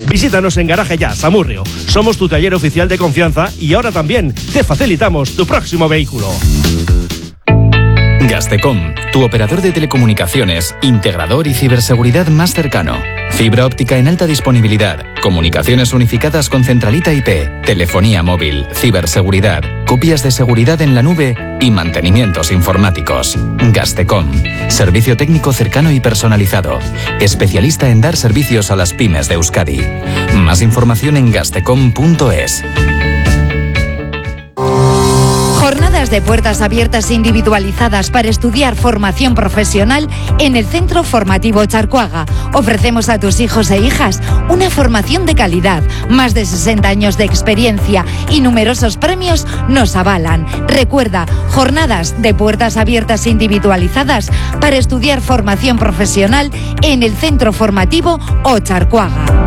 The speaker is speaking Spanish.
Visítanos en Garaje Ya, Samurrio. Somos tu taller oficial de confianza y ahora también te facilitamos tu próximo vehículo. Gastecom, tu operador de telecomunicaciones, integrador y ciberseguridad más cercano. Fibra óptica en alta disponibilidad, comunicaciones unificadas con centralita IP, telefonía móvil, ciberseguridad, copias de seguridad en la nube y mantenimientos informáticos. Gastecom, servicio técnico cercano y personalizado, especialista en dar servicios a las pymes de Euskadi. Más información en gastecom.es. Jornadas de puertas abiertas individualizadas para estudiar formación profesional en el Centro Formativo Charcoaga. Ofrecemos a tus hijos e hijas una formación de calidad, más de 60 años de experiencia y numerosos premios nos avalan. Recuerda, jornadas de puertas abiertas individualizadas para estudiar formación profesional en el Centro Formativo Charcoaga.